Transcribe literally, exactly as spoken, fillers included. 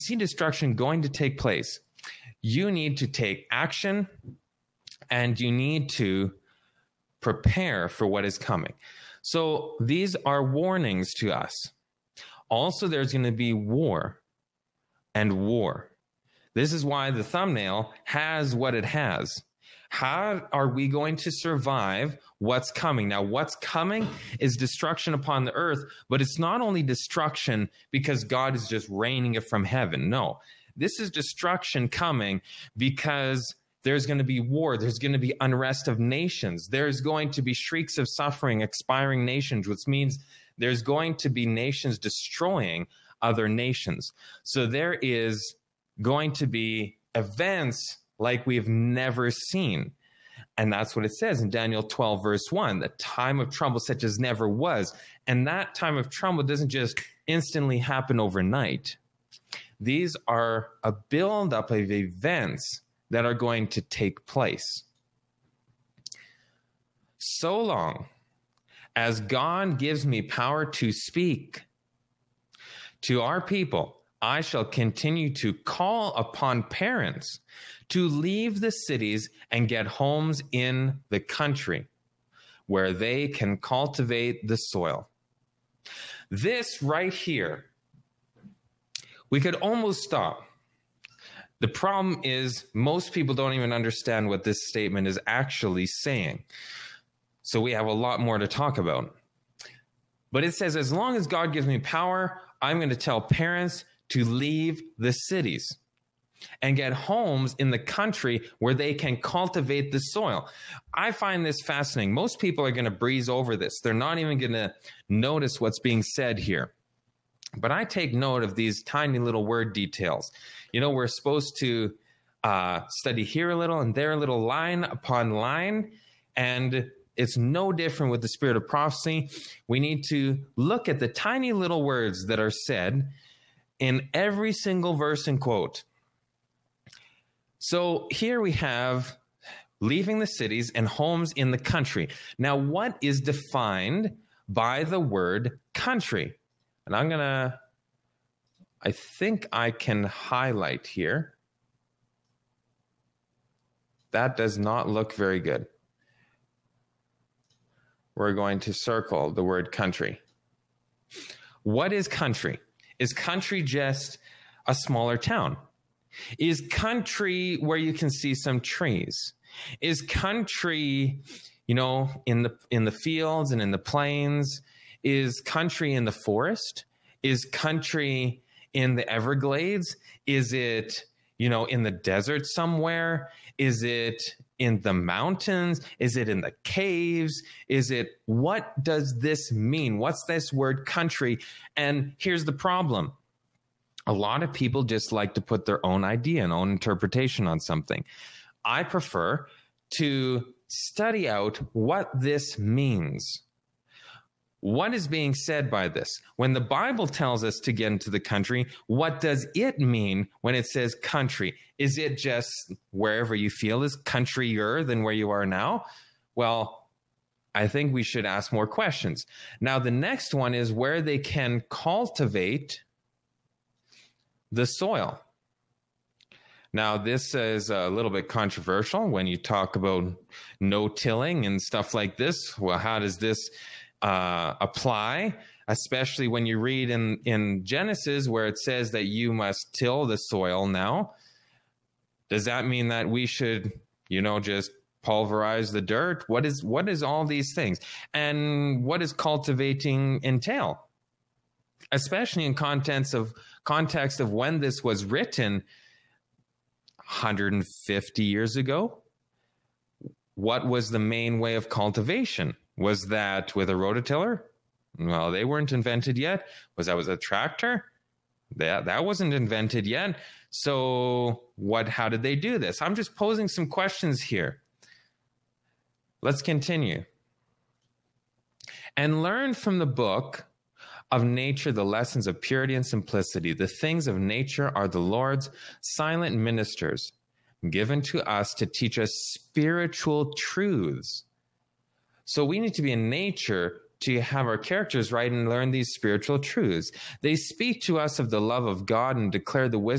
see destruction going to take place, you need to take action and you need to prepare for what is coming. So these are warnings to us. Also, there's going to be war and war. This is why the thumbnail has what it has. How are we going to survive what's coming? Now, what's coming is destruction upon the earth, but it's not only destruction because God is just raining it from heaven. No, this is destruction coming because there's going to be war. There's going to be unrest of nations. There's going to be shrieks of suffering, expiring nations, which means there's going to be nations destroying other nations. So there is going to be events like we've never seen. And that's what it says in Daniel twelve, verse one, the time of trouble such as never was. And that time of trouble doesn't just instantly happen overnight. These are a buildup of events that are going to take place. So long as God gives me power to speak to our people, I shall continue to call upon parents to leave the cities and get homes in the country where they can cultivate the soil. This right here, we could almost stop. The problem is most people don't even understand what this statement is actually saying. So we have a lot more to talk about. But it says, as long as God gives me power, I'm going to tell parents to leave the cities and get homes in the country where they can cultivate the soil. I find this fascinating. Most people are going to breeze over this. They're not even going to notice what's being said here. But I take note of these tiny little word details. You know, we're supposed to uh, study here a little and there a little, line upon line, and it's no different with the spirit of prophecy. We need to look at the tiny little words that are said in every single verse and quote. So here we have leaving the cities and homes in the country. Now, what is defined by the word country? And I'm going to, I think I can highlight here. That does not look very good. We're going to circle the word country. What is country? Is country just a smaller town? Is country where you can see some trees? Is country, you know, in the in the fields and in the plains? Is country in the forest? Is country in the Everglades? Is it, you know, in the desert somewhere? Is it in the mountains? Is it in the caves? Is it, what does this mean? What's this word country? And here's the problem. A lot of people just like to put their own idea and own interpretation on something. I prefer to study out what this means. What is being said by this? When the Bible tells us to get into the country, what does it mean when it says country? Is it just wherever you feel is countryer than where you are now? Well, I think we should ask more questions. Now, the next one is where they can cultivate the soil. Now, this is a little bit controversial when you talk about no-tilling and stuff like this. Well, how does this uh, apply? Especially when you read in, in Genesis where it says that you must till the soil now. Does that mean that we should, you know, just pulverize the dirt? What is, what is all these things? And what does cultivating entail? Especially in context of context of when this was written one hundred fifty years ago. What was the main way of cultivation? Was that with a rototiller? Well, they weren't invented yet. Was that with a tractor? That that wasn't invented yet. So what? How did they do this? I'm just posing some questions here. Let's continue. And learn from the book of nature the lessons of purity and simplicity. The things of nature are the Lord's silent ministers, given to us to teach us spiritual truths. So we need to be in nature to have our characters right and learn these spiritual truths. They speak to us of the love of God and declare the wisdom